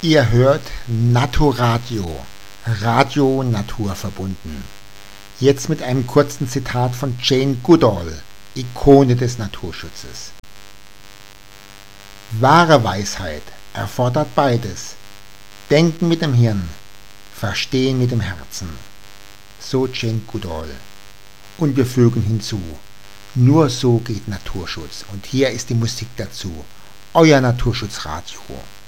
Ihr hört Naturadio, Radio naturverbunden. Jetzt mit einem kurzen Zitat von Jane Goodall, Ikone des Naturschutzes. Wahre Weisheit erfordert beides: Denken mit dem Hirn, Verstehen mit dem Herzen. So Jane Goodall. Und wir fügen hinzu: Nur so geht Naturschutz. Und hier ist die Musik dazu. Euer Naturschutzradio.